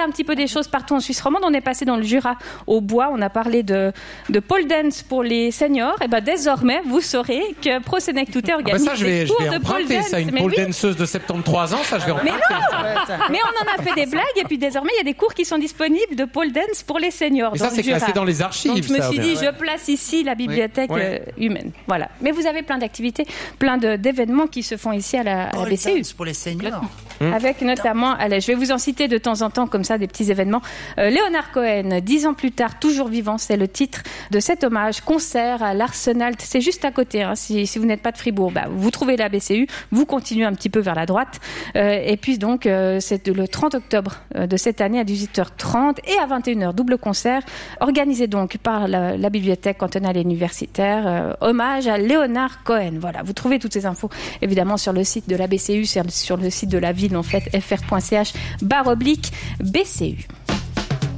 un petit peu des choses partout en Suisse romande. On est passé dans le Jura au bois. On a parlé de pole dance pour les seniors. Et désormais, vous saurez que Pro Sénectouté organise des cours de pole dance. Ça, une pole danseuse de 73 ans, ça je vais emprunter. Mais on en a fait des blagues. Et puis désormais, il y a des cours qui sont disponibles de pole dance pour les seniors. Et ça, c'est classé dans les archives. Donc je me suis dit, je place ici la bibliothèque humaine. Voilà. Mais vous avez plein d'activités, plein d'événements qui se font ici à la BCU. Pour les seniors. Avec notamment, allez, je vais vous en citer de temps en temps comme ça des petits événements. Léonard Cohen, 10 ans plus tard, toujours vivant, c'est le titre de cet hommage. Concert à l'Arsenal, c'est juste à côté. Si vous n'êtes pas de Fribourg, vous trouvez la BCU, vous continuez un petit peu vers la droite. Et puis donc, c'est le 30 octobre de cette année à 18h30 et à 21h, double concert, organisé donc par la bibliothèque cantonale et universitaire. Hommage à Léonard Cohen. Voilà, vous trouvez toutes ces infos évidemment sur le site de la BCU, sur le site de la ville en fait, fr.ch/BCU.